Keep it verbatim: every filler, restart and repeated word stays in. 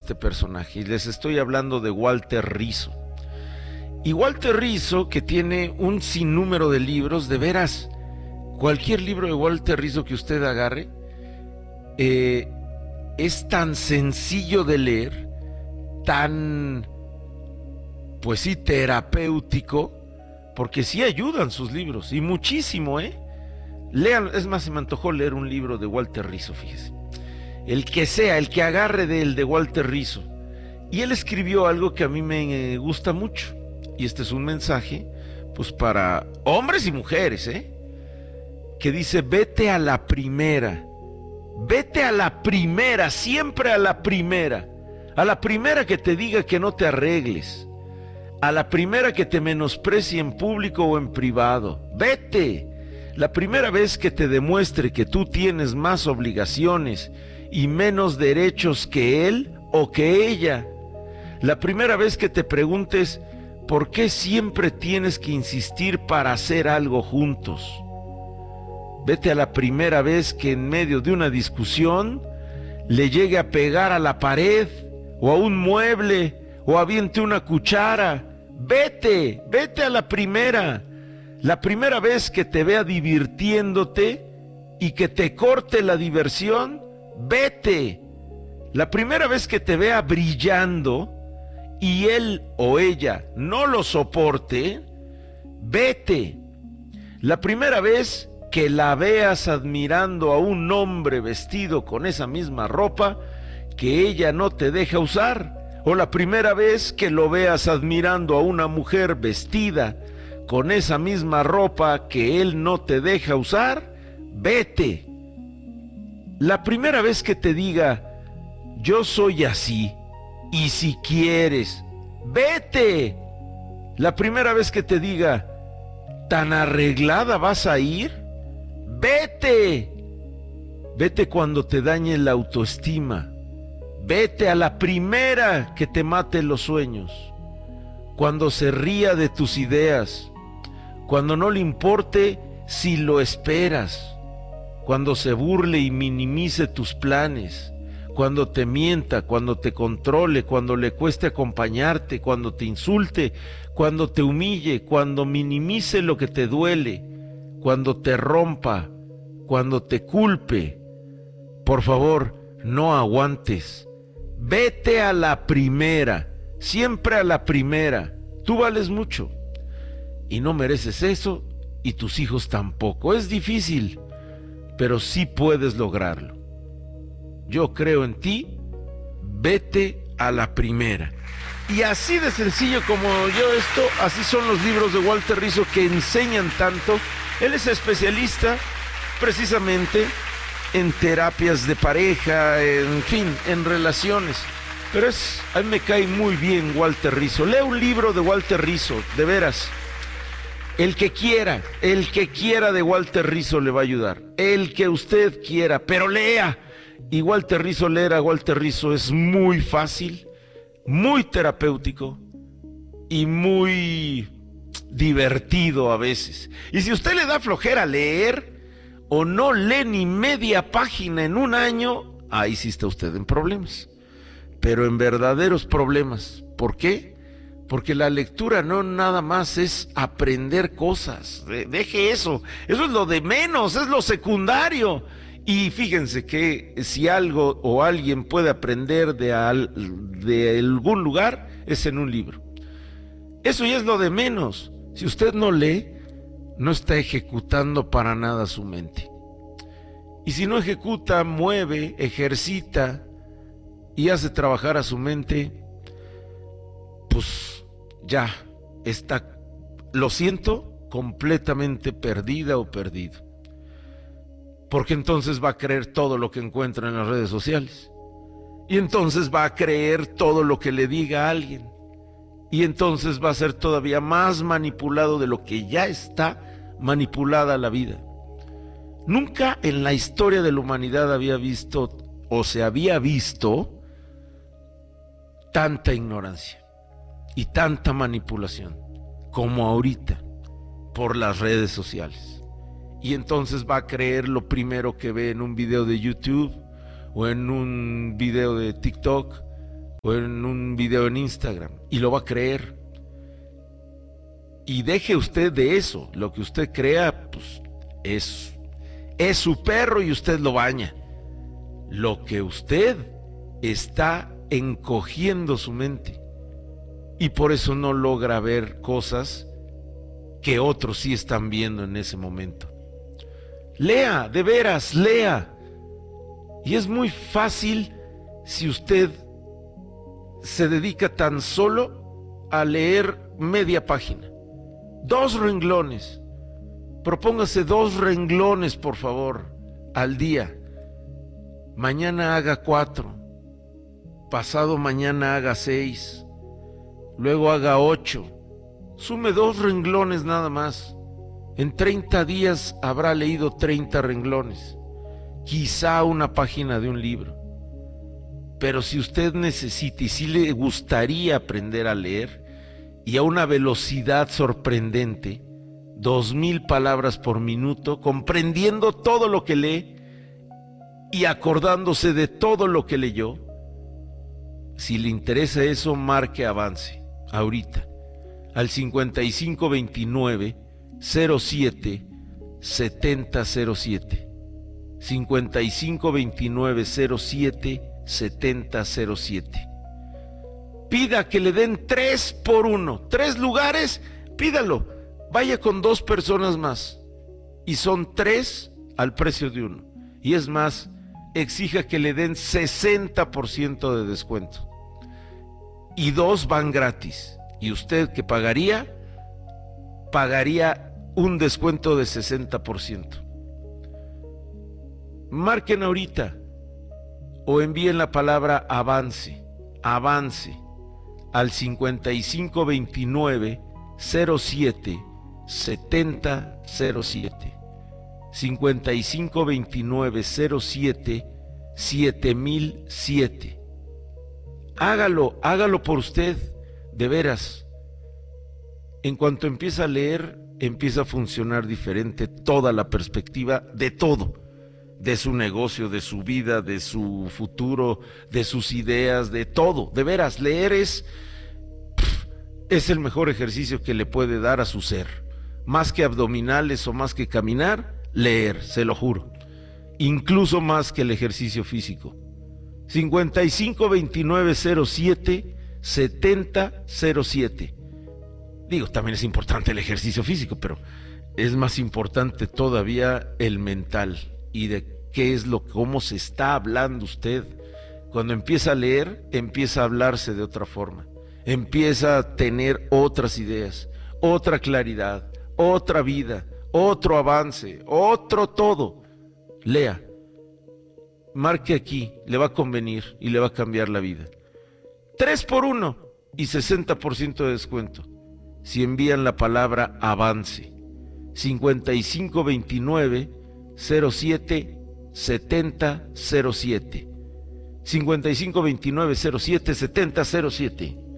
este personaje, y les estoy hablando de Walter Rizzo. Y Walter Rizzo, que tiene un sinnúmero de libros, de veras, cualquier libro de Walter Rizzo que usted agarre, eh, es tan sencillo de leer, tan, pues sí, terapéutico, porque sí ayudan sus libros, y muchísimo, ¿eh? Lean, es más, se me antojó leer un libro de Walter Rizzo, fíjese. El que sea, el que agarre de él, de Walter Rizzo. Y él escribió algo que a mí me gusta mucho, y este es un mensaje, pues para hombres y mujeres, ¿eh? Que dice: vete a la primera, vete a la primera, siempre a la primera, a la primera que te diga que no te arregles, a la primera que te menosprecie en público o en privado, vete, la primera vez que te demuestre que tú tienes más obligaciones y menos derechos que él o que ella, la primera vez que te preguntes por qué siempre tienes que insistir para hacer algo juntos. Vete a la primera vez que en medio de una discusión le llegue a pegar a la pared o a un mueble o aviente una cuchara. Vete, vete a la primera. La primera vez que te vea divirtiéndote y que te corte la diversión, vete. La primera vez que te vea brillando y él o ella no lo soporte, vete. La primera vez que la veas admirando a un hombre vestido con esa misma ropa que ella no te deja usar, o la primera vez que lo veas admirando a una mujer vestida con esa misma ropa que él no te deja usar, vete. La primera vez que te diga: yo soy así, y si quieres, vete. La primera vez que te diga: ¿tan arreglada vas a ir? Vete. Vete cuando te dañe la autoestima. Vete a la primera que te mate los sueños. Cuando se ría de tus ideas. Cuando no le importe si lo esperas. Cuando se burle y minimice tus planes. Cuando te mienta, cuando te controle, cuando le cueste acompañarte, cuando te insulte, cuando te humille, cuando minimice lo que te duele, cuando te rompa, cuando te culpe. Por favor, no aguantes. Vete a la primera, siempre a la primera. Tú vales mucho y no mereces eso, y tus hijos tampoco. Es difícil, pero sí puedes lograrlo. Yo creo en ti. Vete a la primera. Y así de sencillo como yo esto, así son los libros de Walter Rizzo, que enseñan tanto. Él es especialista precisamente en terapias de pareja, en fin, en relaciones. Pero es, a mí me cae muy bien Walter Rizzo. Lea un libro de Walter Rizzo, de veras. El que quiera, el que quiera de Walter Rizzo le va a ayudar. El que usted quiera, pero lea. Y Walter Rizzo, leer a Walter Rizzo es muy fácil, muy terapéutico y muy divertido a veces. Y si usted le da flojera leer o no lee ni media página en un año, ahí sí está usted en problemas. Pero en verdaderos problemas. ¿Por qué? Porque la lectura no nada más es aprender cosas. Deje eso. Eso es lo de menos, es lo secundario. Y fíjense que si algo o alguien puede aprender de, al, de algún lugar, es en un libro. Eso ya es lo de menos. Si usted no lee, no está ejecutando para nada su mente. Y si no ejecuta, mueve, ejercita y hace trabajar a su mente, pues ya está, lo siento, completamente perdida o perdido. Porque entonces va a creer todo lo que encuentra en las redes sociales. Y entonces va a creer todo lo que le diga a alguien. Y entonces va a ser todavía más manipulado de lo que ya está manipulada la vida. Nunca en la historia de la humanidad había visto, o se había visto, tanta ignorancia y tanta manipulación como ahorita por las redes sociales. Y entonces va a creer lo primero que ve en un video de YouTube o en un video de TikTok o en un video en Instagram y lo va a creer. Y deje usted de eso, lo que usted crea, pues es, es su perro y usted lo baña. Lo que usted está encogiendo su mente y por eso no logra ver cosas que otros sí están viendo en ese momento. Lea, de veras, lea. Y es muy fácil si usted se dedica tan solo a leer media página, dos renglones. Propóngase dos renglones, por favor, al día. Mañana haga cuatro, pasado mañana haga seis, luego haga ocho. Sume dos renglones nada más. En treinta días habrá leído treinta renglones, quizá una página de un libro. Pero si usted necesita y si le gustaría aprender a leer, y a una velocidad sorprendente, dos mil palabras por minuto, comprendiendo todo lo que lee y acordándose de todo lo que leyó, si le interesa eso, marque avance ahorita al cincuenta y cinco veintinueve cero siete setenta cero siete, cincuenta y cinco veintinueve cero siete setenta cero siete. Pida que le den tres por uno, tres lugares, pídalo, vaya con dos personas más y son tres al precio de uno. Y es más, exija que le den sesenta por ciento de descuento y dos van gratis. Y usted que pagaría, pagaría un descuento de sesenta por ciento. Marquen ahorita o envíen la palabra avance, avance al cincuenta y cinco veintinueve cero siete setenta cero siete, cincuenta y cinco veintinueve cero siete siete mil siete. Hágalo, hágalo por usted, de veras. En cuanto empieza a leer, empieza a funcionar diferente toda la perspectiva de todo, de su negocio, de su vida, de su futuro, de sus ideas, de todo. De veras, leer es, es el mejor ejercicio que le puede dar a su ser. Más que abdominales o más que caminar, leer, se lo juro. Incluso más que el ejercicio físico. cincuenta y cinco veintinueve cero siete setenta cero siete. Digo, también es importante el ejercicio físico, pero es más importante todavía el mental y de qué es lo, cómo se está hablando usted. Cuando empieza a leer, empieza a hablarse de otra forma, empieza a tener otras ideas, otra claridad, otra vida, otro avance, otro todo. Lea, marque aquí, le va a convenir y le va a cambiar la vida. Tres por uno y sesenta por ciento de descuento si envían la palabra avance. cincuenta y cinco veintinueve cero siete setenta cero siete, cincuenta y cinco veintinueve cero siete setenta cero siete.